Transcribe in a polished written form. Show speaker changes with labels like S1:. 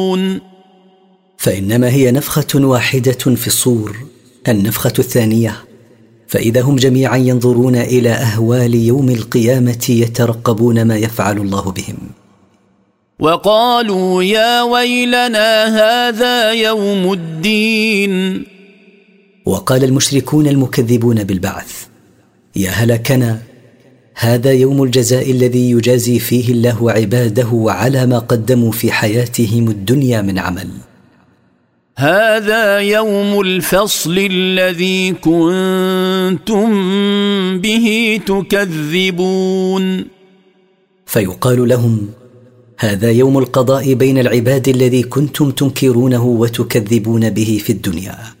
S1: فإنما هي نفخة واحدة في الصور، النفخة الثانية، فإذا هم جميعا ينظرون إلى أهوال يوم القيامة يترقبون ما يفعل الله بهم.
S2: وقالوا يا ويلنا هذا يوم الدين.
S1: وقال المشركون المكذبون بالبعث: يا هلكنا، هذا يوم الجزاء الذي يجازي فيه الله عباده على ما قدموا في حياتهم الدنيا من عمل.
S2: هذا يوم الفصل الذي كنتم به تكذبون.
S1: فيقال لهم: هذا يوم القضاء بين العباد الذي كنتم تنكرونه وتكذبون به في الدنيا.